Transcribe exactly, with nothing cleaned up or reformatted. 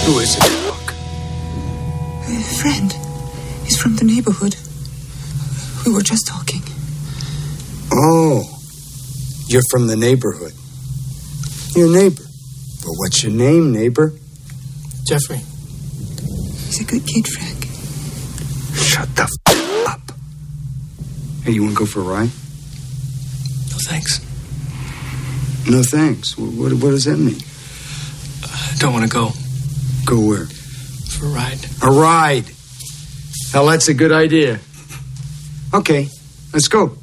Who is it, Doc? A friend. He's from the neighborhood. We were just talking. Oh, you're from the neighborhood. Your neighbor. Well, what's your name, neighbor? Jeffrey. He's a good kid, Frank. Shut the f*** up. Hey, you want to go for a ride? No, thanks. No, thanks. What, what, what does that mean? I don't want to go. Go where? For a ride. A ride. Hell, that's a good idea. Okay, let's go.